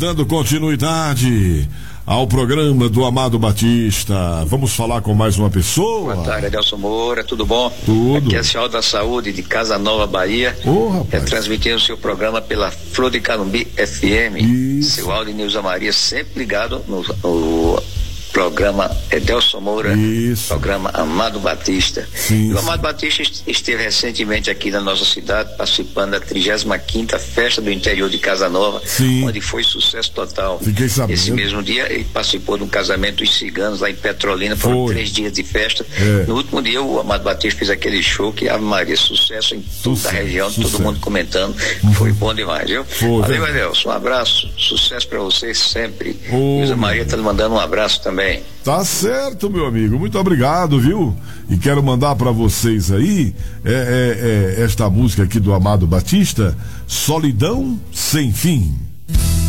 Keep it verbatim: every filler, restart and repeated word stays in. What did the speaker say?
Dando continuidade ao programa do Amado Batista, vamos falar com mais uma pessoa. Boa tarde, Adelson Moura, tudo bom? Tudo. Aqui é a Senhora da Saúde de Casa Nova, Bahia. Ô, rapaz. É transmitindo o seu programa pela Flor de Calumbi F M. Isso. Seu áudio Nilza Maria, sempre ligado no, no programa Adelson Moura. Isso. Programa Amado Batista. Sim, e o sim. Amado Batista esteve recentemente aqui na nossa cidade, participando da trigésima quinta Festa do Interior de Casa Nova, Sim. onde foi sucesso total. Fiquei sabendo. Esse mesmo dia ele participou de um casamento dos ciganos lá em Petrolina, foram Foi. três dias de festa. É. No último dia o Amado Batista fez aquele show que, Ave Maria, sucesso em toda Sucesso, a região, sucesso. todo mundo comentando. Foi bom demais, viu? Foi, Valeu, verdade. Adelson, um abraço, sucesso pra você sempre. Ô, Nilza meu Maria tá lhe mandando um abraço também. Tá certo, meu amigo, muito obrigado, viu? E quero mandar pra vocês aí é, é, é, esta música aqui do Amado Batista, Solidão Sem Fim.